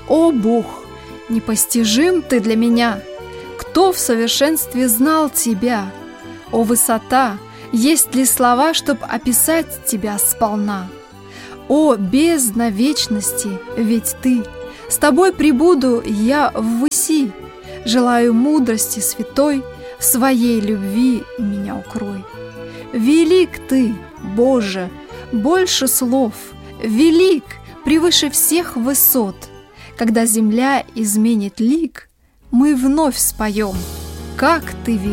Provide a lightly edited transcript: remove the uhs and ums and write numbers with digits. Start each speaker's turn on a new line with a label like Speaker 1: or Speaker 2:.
Speaker 1: О Бог, непостижим Ты для меня! Кто в совершенстве знал Тебя? О высота! Есть ли слова, чтоб описать Тебя сполна? О бездна вечности, ведь Ты! С Тобой пребуду я ввыси. Желаю мудрости святой, в своей любви меня укрой. Велик Ты, Боже, больше слов, велик, превыше всех высот. Когда земля изменит лик, мы вновь споем, как Ты велик.